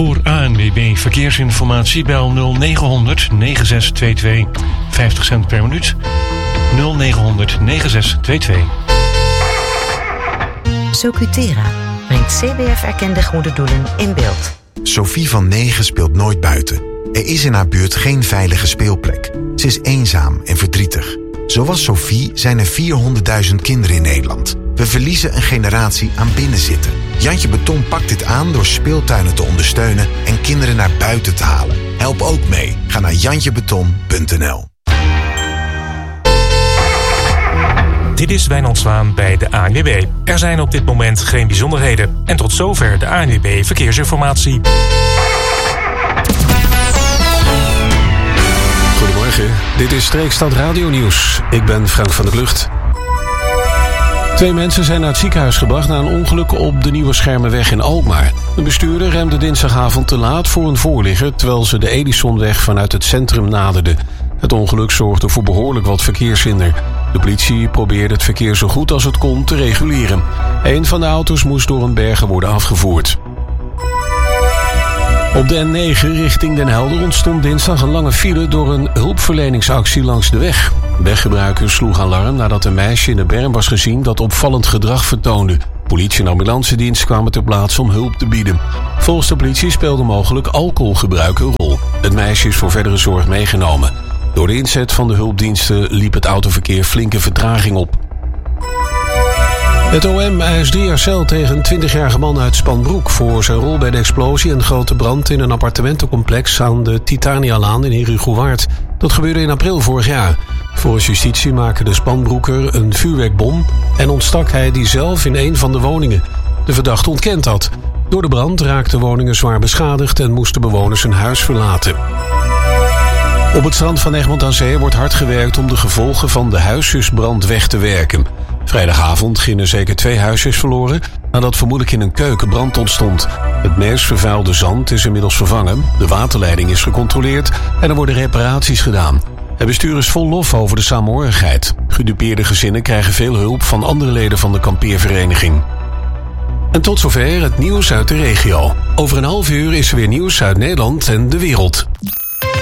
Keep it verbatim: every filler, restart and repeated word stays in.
Voor A N W B Verkeersinformatie bel nul negen honderd negen zes twee twee, vijftig cent per minuut. nul negen honderd negen zes twee twee. Socutera brengt C B F-erkende goede doelen in beeld. Sophie van negen speelt nooit buiten. Er is in haar buurt geen veilige speelplek. Ze is eenzaam en verdrietig. Zoals Sophie zijn er vierhonderdduizend kinderen in Nederland. We verliezen een generatie aan binnenzitten. Jantje Beton pakt dit aan door speeltuinen te ondersteunen en kinderen naar buiten te halen. Help ook mee. Ga naar jantje beton punt n l. Dit is Wijnand Zwaan bij de A N W B. Er zijn op dit moment geen bijzonderheden. En tot zover de A N W B Verkeersinformatie. Goedemorgen, dit is Streekstad Radio Nieuws. Ik ben Frank van der Klucht. Twee mensen zijn naar het ziekenhuis gebracht na een ongeluk op de Nieuwe Schermenweg in Alkmaar. De bestuurder remde dinsdagavond te laat voor een voorligger, terwijl ze de Edisonweg vanuit het centrum naderden. Het ongeluk zorgde voor behoorlijk wat verkeershinder. De politie probeerde het verkeer zo goed als het kon te reguleren. Een van de auto's moest door een bergen worden afgevoerd. Op de N negen richting Den Helder ontstond dinsdag een lange file door een hulpverleningsactie langs de weg. Weggebruikers sloegen alarm nadat een meisje in de berm was gezien dat opvallend gedrag vertoonde. Politie en ambulancedienst kwamen ter plaatse om hulp te bieden. Volgens de politie speelde mogelijk alcoholgebruik een rol. Het meisje is voor verdere zorg meegenomen. Door de inzet van de hulpdiensten liep het autoverkeer flinke vertraging op. Het O M eist drie jaar cel tegen een twintigjarige man uit Spanbroek voor zijn rol bij de explosie en grote brand in een appartementencomplex aan de Titanialaan in Herugowaard. Dat gebeurde in april vorig jaar. Volgens justitie maakte de Spanbroeker een vuurwerkbom en ontstak hij die zelf in een van de woningen. De verdachte ontkent dat. Door de brand raakten woningen zwaar beschadigd en moesten bewoners hun huis verlaten. Op het strand van Egmond aan Zee wordt hard gewerkt om de gevolgen van de huisjesbrand weg te werken. Vrijdagavond gingen zeker twee huisjes verloren nadat vermoedelijk in een keuken brand ontstond. Het meest vervuilde zand is inmiddels vervangen, de waterleiding is gecontroleerd en er worden reparaties gedaan. Het bestuur is vol lof over de saamhorigheid. Gedupeerde gezinnen krijgen veel hulp van andere leden van de kampeervereniging. En tot zover het nieuws uit de regio. Over een half uur is er weer nieuws uit Nederland en de wereld.